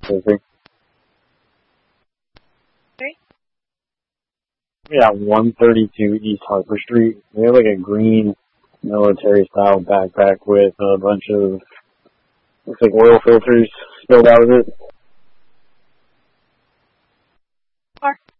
Sorry? Yeah, 132 East Harper Street. They have like a green military-style backpack with a bunch of, looks like oil filters spilled out of it. Or